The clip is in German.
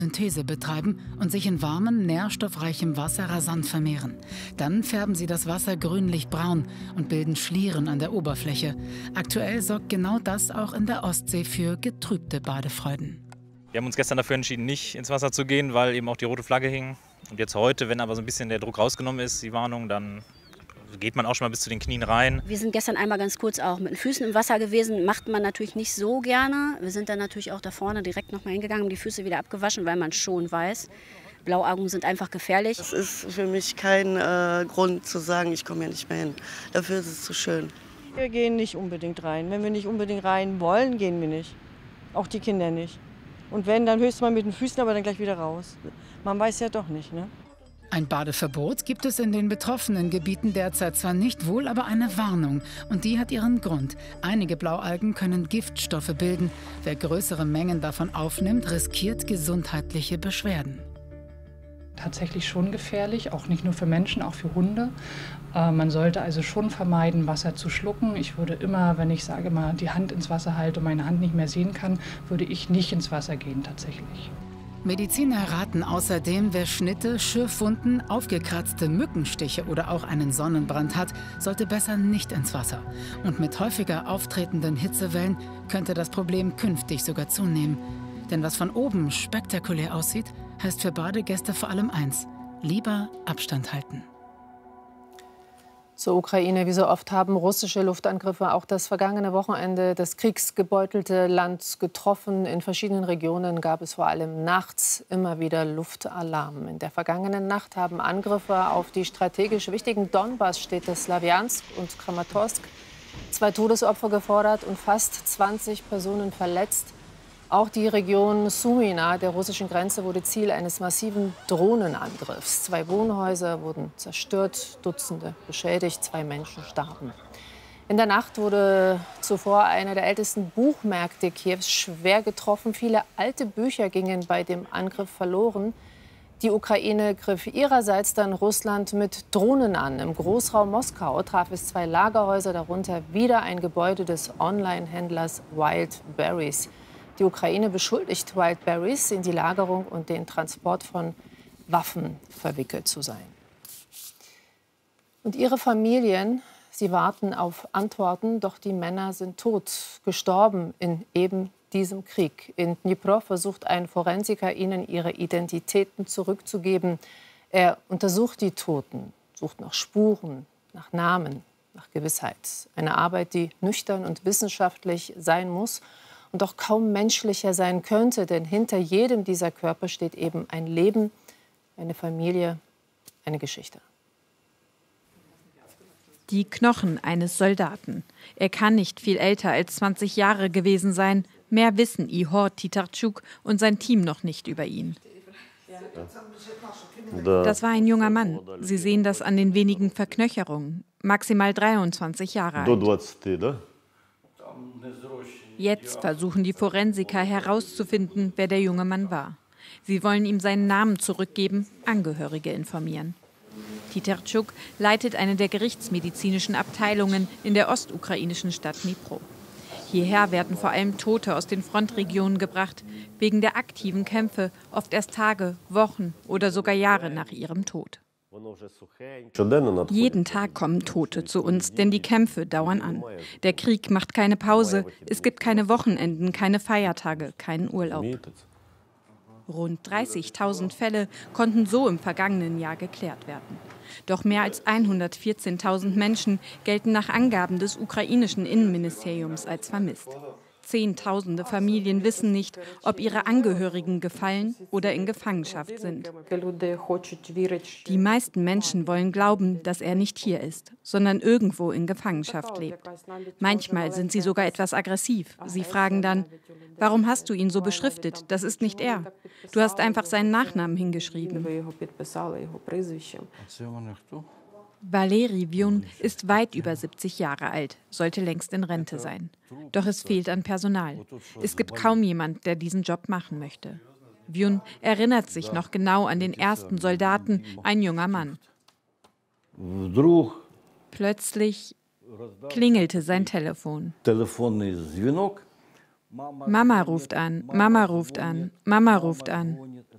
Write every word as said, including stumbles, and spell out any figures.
Synthese betreiben und sich in warmem, nährstoffreichem Wasser rasant vermehren. Dann färben sie das Wasser grünlich-braun und bilden Schlieren an der Oberfläche. Aktuell sorgt genau das auch in der Ostsee für getrübte Badefreuden. Wir haben uns gestern dafür entschieden, nicht ins Wasser zu gehen, weil eben auch die rote Flagge hing. Und jetzt heute, wenn aber so ein bisschen der Druck rausgenommen ist, die Warnung, dann geht man auch schon mal bis zu den Knien rein. Wir sind gestern einmal ganz kurz auch mit den Füßen im Wasser gewesen. Macht man natürlich nicht so gerne. Wir sind dann natürlich auch da vorne direkt noch mal hingegangen, haben die Füße wieder abgewaschen, weil man schon weiß, Blauaugen sind einfach gefährlich. Das ist für mich kein äh, Grund zu sagen, ich komme hier nicht mehr hin. Dafür ist es zu schön. Wir gehen nicht unbedingt rein. Wenn wir nicht unbedingt rein wollen, gehen wir nicht. Auch die Kinder nicht. Und wenn, dann höchstens mal mit den Füßen, aber dann gleich wieder raus. Man weiß ja doch nicht, ne? Ein Badeverbot gibt es in den betroffenen Gebieten derzeit zwar nicht, wohl aber eine Warnung. Und die hat ihren Grund. Einige Blaualgen können Giftstoffe bilden. Wer größere Mengen davon aufnimmt, riskiert gesundheitliche Beschwerden. Tatsächlich schon gefährlich, auch nicht nur für Menschen, auch für Hunde. Äh, man sollte also schon vermeiden, Wasser zu schlucken. Ich würde immer, wenn ich sage mal, die Hand ins Wasser halte und meine Hand nicht mehr sehen kann, würde ich nicht ins Wasser gehen tatsächlich. Mediziner raten außerdem, wer Schnitte, Schürfwunden, aufgekratzte Mückenstiche oder auch einen Sonnenbrand hat, sollte besser nicht ins Wasser. Und mit häufiger auftretenden Hitzewellen könnte das Problem künftig sogar zunehmen. Denn was von oben spektakulär aussieht, heißt für Badegäste vor allem eins: lieber Abstand halten. Zur Ukraine. Wie so oft haben russische Luftangriffe auch das vergangene Wochenende das kriegsgebeutelte Land getroffen. In verschiedenen Regionen gab es vor allem nachts immer wieder Luftalarm. In der vergangenen Nacht haben Angriffe auf die strategisch wichtigen Donbass-Städte Slawjansk und Kramatorsk zwei Todesopfer gefordert und fast zwanzig Personen verletzt. Auch die Region Sumy nahe der russischen Grenze wurde Ziel eines massiven Drohnenangriffs. Zwei Wohnhäuser wurden zerstört, Dutzende beschädigt, zwei Menschen starben. In der Nacht wurde zuvor einer der ältesten Buchmärkte Kiews schwer getroffen. Viele alte Bücher gingen bei dem Angriff verloren. Die Ukraine griff ihrerseits dann Russland mit Drohnen an. Im Großraum Moskau traf es zwei Lagerhäuser, darunter wieder ein Gebäude des Online-Händlers Wildberries. Die Ukraine beschuldigt Wildberries, in die Lagerung und den Transport von Waffen verwickelt zu sein. Und ihre Familien, sie warten auf Antworten, doch die Männer sind tot, gestorben in eben diesem Krieg. In Dnipro versucht ein Forensiker, ihnen ihre Identitäten zurückzugeben. Er untersucht die Toten, sucht nach Spuren, nach Namen, nach Gewissheit. Eine Arbeit, die nüchtern und wissenschaftlich sein muss und auch kaum menschlicher sein könnte, denn hinter jedem dieser Körper steht eben ein Leben, eine Familie, eine Geschichte. Die Knochen eines Soldaten. Er kann nicht viel älter als zwanzig Jahre gewesen sein. Mehr wissen Ihor Titarchuk und sein Team noch nicht über ihn. Das war ein junger Mann. Sie sehen das an den wenigen Verknöcherungen. Maximal dreiundzwanzig Jahre alt. Jetzt versuchen die Forensiker herauszufinden, wer der junge Mann war. Sie wollen ihm seinen Namen zurückgeben, Angehörige informieren. Titarchuk leitet eine der gerichtsmedizinischen Abteilungen in der ostukrainischen Stadt Dnipro. Hierher werden vor allem Tote aus den Frontregionen gebracht, wegen der aktiven Kämpfe, oft erst Tage, Wochen oder sogar Jahre nach ihrem Tod. Jeden Tag kommen Tote zu uns, denn die Kämpfe dauern an. Der Krieg macht keine Pause, es gibt keine Wochenenden, keine Feiertage, keinen Urlaub. Rund dreißigtausend Fälle konnten so im vergangenen Jahr geklärt werden. Doch mehr als hundertvierzehntausend Menschen gelten nach Angaben des ukrainischen Innenministeriums als vermisst. Zehntausende Familien wissen nicht, ob ihre Angehörigen gefallen oder in Gefangenschaft sind. Die meisten Menschen wollen glauben, dass er nicht hier ist, sondern irgendwo in Gefangenschaft lebt. Manchmal sind sie sogar etwas aggressiv. Sie fragen dann: Warum hast du ihn so beschriftet? Das ist nicht er. Du hast einfach seinen Nachnamen hingeschrieben. Valeri Vyun ist weit über siebzig Jahre alt, sollte längst in Rente sein. Doch es fehlt an Personal. Es gibt kaum jemand, der diesen Job machen möchte. Vyun erinnert sich noch genau an den ersten Soldaten, ein junger Mann. Plötzlich klingelte sein Telefon. Mama ruft an, Mama ruft an, Mama ruft an.